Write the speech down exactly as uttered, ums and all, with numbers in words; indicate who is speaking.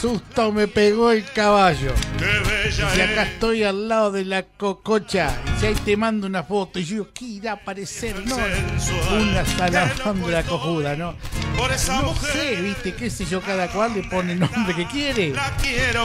Speaker 1: susto me pegó el caballo. Y si acá estoy al lado de la cococha, y si ahí te mando una foto, y yo, ¿qué irá a aparecer? No, una salamandra cojuda, ¿no? No sé, viste, qué sé yo, cada cual le pone el nombre que quiere.